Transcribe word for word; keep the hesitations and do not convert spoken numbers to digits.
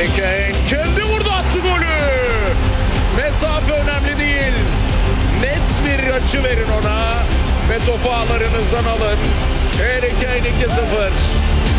Harry Kane kendi vurdu, attı golü. Mesafe önemli değil. Net bir açı verin ona ve topu ağlarınızdan alın. Harry Kane iki sıfır.